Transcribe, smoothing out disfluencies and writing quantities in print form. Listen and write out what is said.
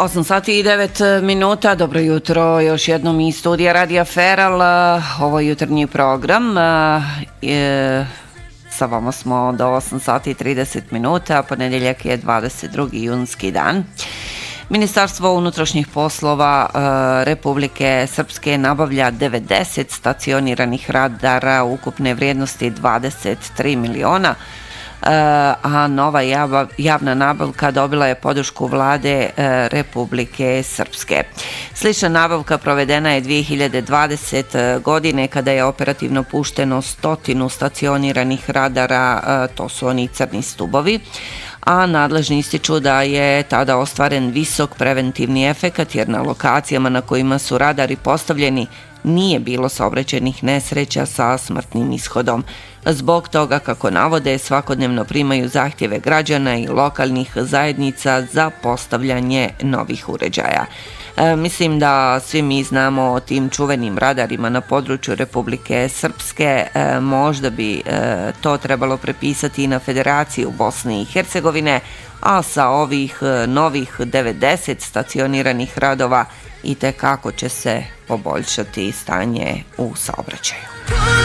8 sati i 9 minuta, dobro jutro, još jednom iz studija Radija Feral, ovo je jutarnji program, sa vama smo do 8 sati i 30 minuta, ponedjeljak je 22. junski dan. Ministarstvo unutrašnjih poslova Republike Srpske nabavlja 90 stacioniranih radara ukupne vrijednosti 23 miliona, a nova javna nabavka dobila je podršku vlade Republike Srpske. Slična nabavka provedena je 2020. godine kada je operativno pušteno 100 stacioniranih radara, to su oni crni stubovi, a nadležni ističu da je tada ostvaren visok preventivni efekat jer na lokacijama na kojima su radari postavljeni nije bilo saobraćajnih nesreća sa smrtnim ishodom. Zbog toga, kako navode, svakodnevno primaju zahtjeve građana i lokalnih zajednica za postavljanje novih uređaja. Mislim da svi mi znamo o tim čuvenim radarima na području Republike Srpske, možda bi to trebalo prepisati i na Federaciju Bosne i Hercegovine, a sa ovih novih 90 stacioniranih radova i tekako će se poboljšati stanje u saobraćaju.